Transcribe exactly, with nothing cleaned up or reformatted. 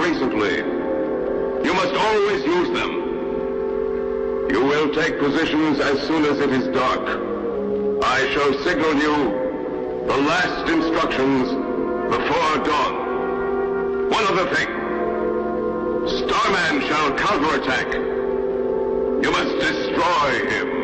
recently. You must always use them. You will take positions as soon as it is dark. I shall signal you the last instructions before dawn. One other thing. Starman shall counterattack. You must destroy him.